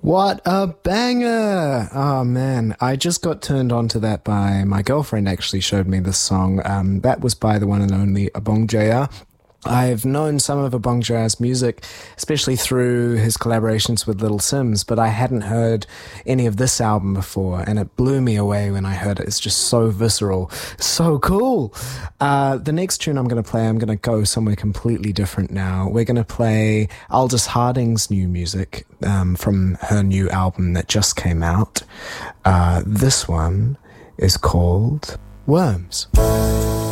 What a banger! Oh man, I just got turned on to that by my girlfriend. Actually, showed me this song. That was by the one and only Abong Jaya. I've known some of Abong Jaya's music, especially through his collaborations with Little Sims, but I hadn't heard any of this album before, and it blew me away when I heard it. It's just so visceral, so cool. The next tune I'm going to play, I'm going to go somewhere completely different now. We're going to play Aldous Harding's new music from her new album that just came out. This one is called Worms.